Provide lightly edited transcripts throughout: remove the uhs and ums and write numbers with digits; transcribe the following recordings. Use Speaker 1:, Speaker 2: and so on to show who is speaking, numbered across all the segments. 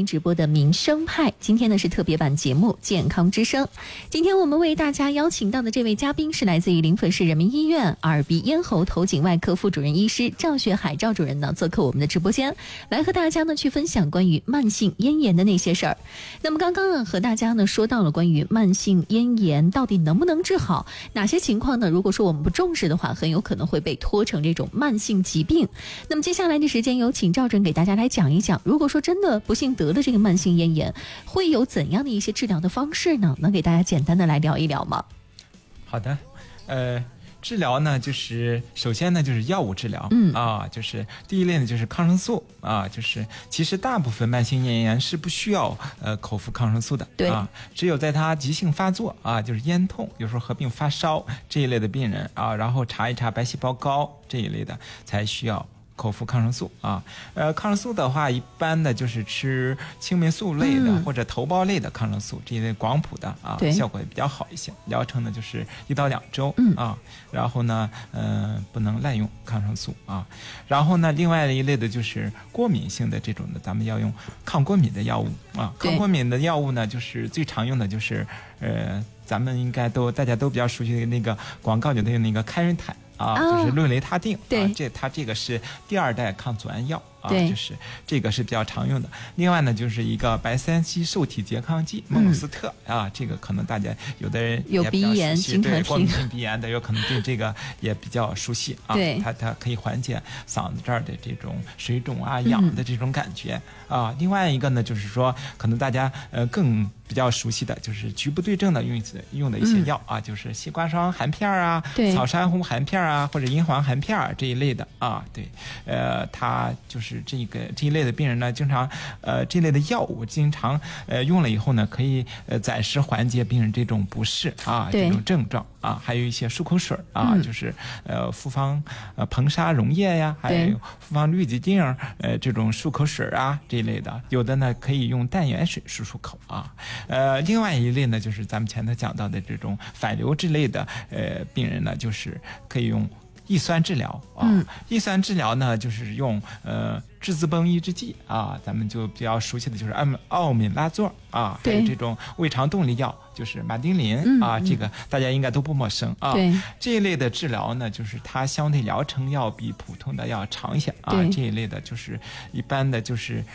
Speaker 1: 您直播的民生派，今天呢是特别版节目健康之声。今天我们为大家邀请到的这位嘉宾是来自于临汾市人民医院耳鼻咽喉头颈外科副主任医师赵学海赵主任呢做客我们的直播间，来和大家呢去分享关于慢性咽炎的那些事儿。那么刚刚呢和大家呢说到了关于慢性咽炎到底能不能治好，哪些情况呢如果说我们不重视的话，很有可能会被拖成这种慢性疾病。那么接下来的时间有请赵主任给大家来讲一讲，如果说真的不幸得了这个慢性咽炎，会有怎样的一些治疗的方式呢？能给大家简单的来聊一聊吗？
Speaker 2: 好的，治疗呢，就是首先呢就是药物治疗，就是第一类呢就是抗生素啊，就是其实大部分慢性咽炎是不需要口服抗生素的，
Speaker 1: 对
Speaker 2: 啊，只有在它急性发作啊，就是咽痛，有时候合并发烧这一类的病人啊，然后查一查白细胞高这一类的才需要口服抗生素啊，抗生素的话，一般的就是吃青霉素类的、或者头孢类的抗生素，这一类广谱的啊，效果也比较好一些。疗程呢就是1到2周啊，然后呢，不能滥用抗生素啊。然后呢，另外一类的就是过敏性的这种的，咱们要用抗过敏的药物啊。抗过敏的药物呢，就是最常用的就是咱们应该大家都比较熟悉的那个广告里的那个开瑞坦。就是氯雷他定，
Speaker 1: 对，
Speaker 2: 它这个是第2代抗组胺药啊，就是这个是比较常用的。另外呢，就是一个白三烯受体拮抗剂孟鲁斯特啊，这个可能大家有的人
Speaker 1: 有鼻炎，
Speaker 2: 对过敏性鼻炎的，有可能对这个也比较熟悉啊。
Speaker 1: 对，
Speaker 2: 它可以缓解嗓子这儿的这种水肿啊、痒的这种感觉啊。另外一个呢，就是说可能大家更比较熟悉的就是局部对症的用的一些药啊，就是西瓜霜含片啊，草珊瑚含片啊，或者银黄含片这一类的啊，对，它就是这一类的病人呢，经常这类的药物经常用了以后呢，可以暂时缓解病人这种不适啊，这种症状啊，还有一些漱口水啊，就是复方硼砂溶液呀，还有复方氯己定这种漱口水啊这一类的，有的呢可以用淡盐水漱口啊。另外一类呢，就是咱们前头讲到的这种反流之类的病人呢，就是可以用抑酸治疗啊。抑酸治疗呢，就是用质子泵抑制剂啊，咱们就比较熟悉的就是奥敏拉唑啊，还有这种胃肠动力药，就是马丁啉啊，这个大家应该都不陌生啊。这一类的治疗呢，就是它相对疗程要比普通的要长一些啊。这一类的就是一般的就是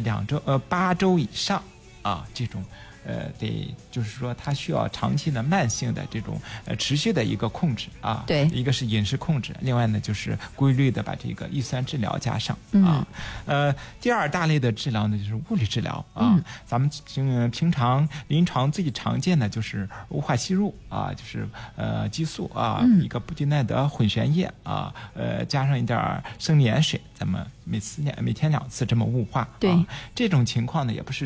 Speaker 2: 8周以上啊，这种。就是说它需要长期的慢性的这种持续的一个控制啊，
Speaker 1: 对，
Speaker 2: 一个是饮食控制，另外呢就是规律的把这个抑酸治疗加上啊。第2大类的治疗呢就是物理治疗啊，咱们平常临床最常见的就是无化吸入啊，就是激素啊，一个布地奈德混悬液啊，加上一点生理盐水，咱们每天2次这么雾化，对，这种情况呢也不是